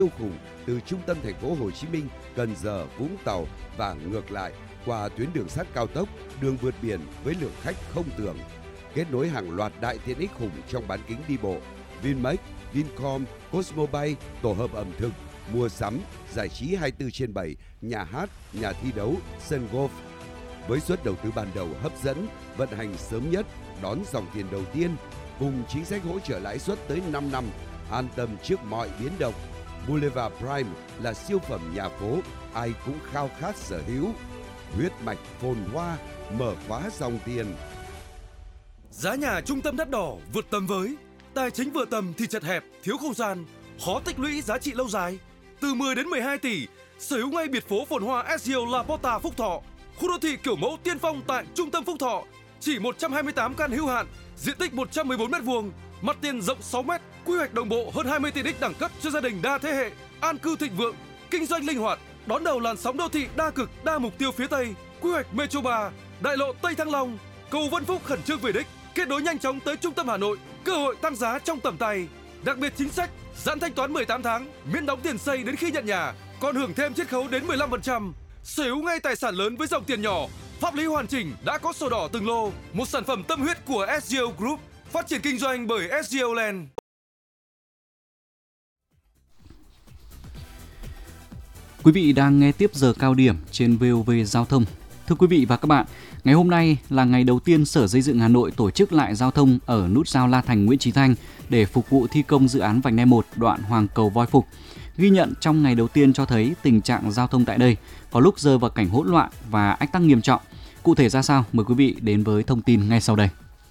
siêu khủng từ trung tâm thành phố Hồ Chí Minh, Cần Giờ, Vũng Tàu và ngược lại qua tuyến đường sắt cao tốc, đường vượt biển với lượng khách không tưởng. Kết nối hàng loạt đại tiện ích khủng trong bán kính đi bộ, Vinmec, Vincom, Cosmobay, tổ hợp ẩm thực, mua sắm, giải trí 24/7, nhà hát, nhà thi đấu, sân golf. Với suất đầu tư ban đầu hấp dẫn, vận hành sớm nhất, đón dòng tiền đầu tiên, cùng chính sách hỗ trợ lãi suất tới 5 năm, an tâm trước mọi biến động. Boulevard Prime là siêu phẩm nhà phố, ai cũng khao khát sở hữu. Huyết mạch phồn hoa, mở khóa dòng tiền. Giá nhà trung tâm Đắt Đỏ vượt tầm với, tài chính vừa tầm thì chật hẹp, thiếu không gian, khó tích lũy giá trị lâu dài. Từ 10 đến 12 tỷ, sở hữu ngay biệt phố phồn hoa SGL La Porta Phúc Thọ, khu đô thị kiểu mẫu tiên phong tại trung tâm Phúc Thọ, chỉ 128 căn hữu hạn, diện tích 114 m², mặt tiền rộng 6 m, quy hoạch đồng bộ hơn 20 tiện ích đẳng cấp cho gia đình đa thế hệ, an cư thịnh vượng, kinh doanh linh hoạt, đón đầu làn sóng đô thị đa cực, đa mục tiêu phía Tây, quy hoạch Metro 3, đại lộ Tây Thăng Long, cầu Vân Phúc khẩn trương về đích, kết nối nhanh chóng tới trung tâm Hà Nội, cơ hội tăng giá trong tầm tay. Đặc biệt chính sách giãn thanh toán 18 tháng, miễn đóng tiền xây đến khi nhận nhà, còn hưởng thêm chiết khấu đến 15%. Sở hữu ngay tài sản lớn với dòng tiền nhỏ, pháp lý hoàn chỉnh, đã có sổ đỏ từng lô, một sản phẩm tâm huyết của SGL Group, phát triển kinh doanh bởi SGL Land. Quý vị đang nghe tiếp giờ cao điểm trên VOV Giao thông. Thưa quý vị và các bạn, ngày hôm nay là ngày đầu tiên Sở Xây dựng Hà Nội tổ chức lại giao thông ở nút giao La Thành - Nguyễn Chí Thanh để phục vụ thi công dự án vành đai 1 đoạn Hoàng Cầu - Voi Phục. Ghi nhận trong ngày đầu tiên cho thấy tình trạng giao thông tại đây có lúc rơi vào cảnh hỗn loạn và ách tắc nghiêm trọng. Cụ thể ra sao? Mời quý vị đến với thông tin ngay sau đây.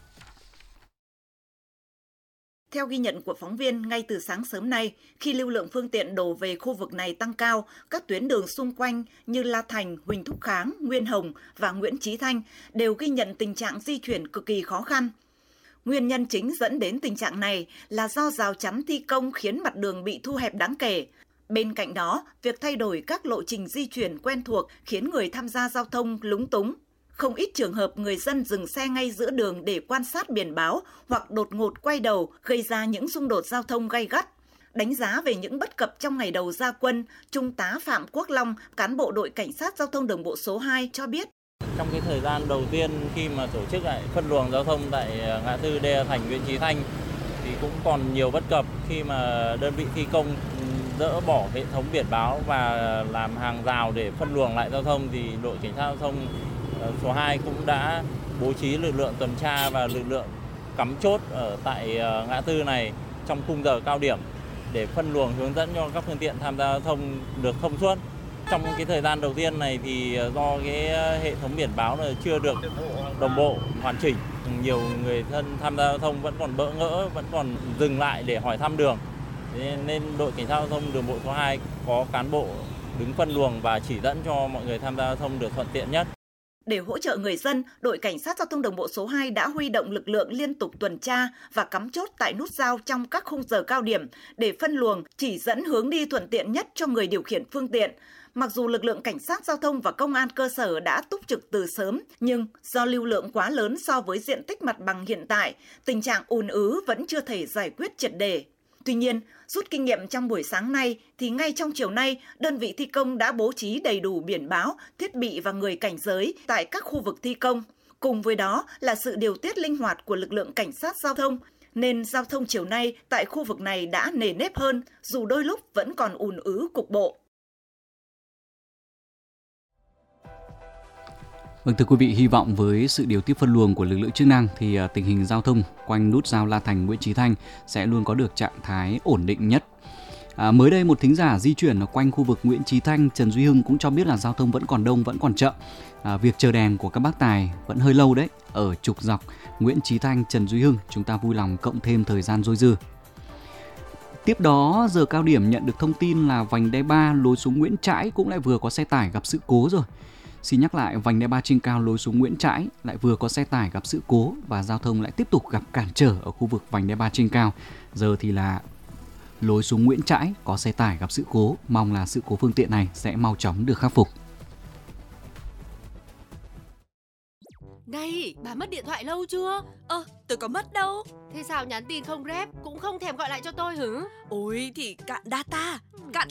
Theo ghi nhận của phóng viên, ngay từ sáng sớm nay, khi lưu lượng phương tiện đổ về khu vực này tăng cao, các tuyến đường xung quanh như La Thành, Huỳnh Thúc Kháng, Nguyên Hồng và Nguyễn Chí Thanh đều ghi nhận tình trạng di chuyển cực kỳ khó khăn. Nguyên nhân chính dẫn đến tình trạng này là do rào chắn thi công khiến mặt đường bị thu hẹp đáng kể. Bên cạnh đó, việc thay đổi các lộ trình di chuyển quen thuộc khiến người tham gia giao thông lúng túng. Không ít trường hợp người dân dừng xe ngay giữa đường để quan sát biển báo hoặc đột ngột quay đầu gây ra những xung đột giao thông gay gắt. Đánh giá về những bất cập trong ngày đầu ra quân, Trung tá Phạm Quốc Long, cán bộ đội Cảnh sát Giao thông Đường bộ số 2 cho biết. Trong cái thời gian đầu tiên khi mà tổ chức lại phân luồng giao thông tại ngã tư Đê Thành - Nguyễn Chí Thanh thì cũng còn nhiều bất cập khi mà đơn vị thi công dỡ bỏ hệ thống biển báo và làm hàng rào để phân luồng lại giao thông, thì đội Cảnh sát Giao thông số 2 cũng đã bố trí lực lượng tuần tra và lực lượng cắm chốt ở tại ngã tư này trong khung giờ cao điểm để phân luồng hướng dẫn cho các phương tiện tham gia giao thông được thông suốt. Trong cái thời gian đầu tiên này thì do cái hệ thống biển báo là chưa được đồng bộ, hoàn chỉnh, nhiều người thân tham gia giao thông vẫn còn bỡ ngỡ, vẫn còn dừng lại để hỏi thăm đường. Nên đội Cảnh sát Giao thông Đường bộ số 2 có cán bộ đứng phân luồng và chỉ dẫn cho mọi người tham gia giao thông được thuận tiện nhất. Để hỗ trợ người dân, đội Cảnh sát Giao thông Đường bộ số 2 đã huy động lực lượng liên tục tuần tra và cắm chốt tại nút giao trong các khung giờ cao điểm để phân luồng, chỉ dẫn hướng đi thuận tiện nhất cho người điều khiển phương tiện. Mặc dù lực lượng cảnh sát giao thông và công an cơ sở đã túc trực từ sớm, nhưng do lưu lượng quá lớn so với diện tích mặt bằng hiện tại, tình trạng ùn ứ vẫn chưa thể giải quyết triệt để. Tuy nhiên, rút kinh nghiệm trong buổi sáng nay thì ngay trong chiều nay, đơn vị thi công đã bố trí đầy đủ biển báo, thiết bị và người cảnh giới tại các khu vực thi công. Cùng với đó là sự điều tiết linh hoạt của lực lượng cảnh sát giao thông, nên giao thông chiều nay tại khu vực này đã nề nếp hơn, dù đôi lúc vẫn còn ùn ứ cục bộ. Vâng, thưa quý vị, hy vọng với sự điều tiết phân luồng của lực lượng chức năng thì tình hình giao thông quanh nút giao La Thành - Nguyễn Chí Thanh sẽ luôn có được trạng thái ổn định nhất. Mới đây một thính giả di chuyển ở quanh khu vực Nguyễn Chí Thanh, Trần Duy Hưng cũng cho biết là giao thông vẫn còn đông, vẫn còn chậm. Việc chờ đèn của các bác tài vẫn hơi lâu đấy. Ở trục dọc Nguyễn Chí Thanh, Trần Duy Hưng, chúng ta vui lòng cộng thêm thời gian dôi dư. Tiếp đó, giờ cao điểm nhận được thông tin là vành đai 3 lối xuống Nguyễn Trãi cũng lại vừa có xe tải gặp sự cố rồi. Xin nhắc lại, vành đai 3 trên cao lối xuống Nguyễn Trãi lại vừa có xe tải gặp sự cố và giao thông lại tiếp tục gặp cản trở ở khu vực vành đai 3 trên cao. Giờ thì là lối xuống Nguyễn Trãi có xe tải gặp sự cố, mong là sự cố phương tiện này sẽ mau chóng được khắc phục. Đây Này, bà mất điện thoại lâu chưa? Tôi có mất đâu. Thế sao nhắn tin không rep, cũng không thèm gọi lại cho tôi hử? Ôi thì cạn data. Cạn